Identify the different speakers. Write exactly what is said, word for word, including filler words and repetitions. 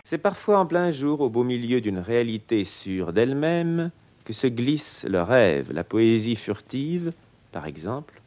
Speaker 1: C'est parfois en plein jour, au beau milieu d'une réalité sûre d'elle-même, que se glisse le rêve, la poésie furtive, par exemple,